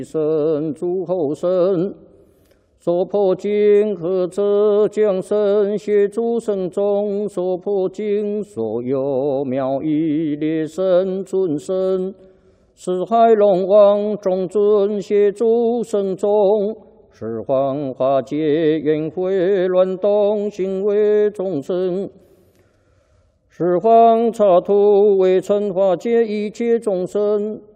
神诸后生，所破经和者将生，协诸圣众所破经，所有妙义列神尊神，四海龙王众尊协诸圣众，十方化解缘会乱动，行为众生。十方刹土为尘化解一切众生，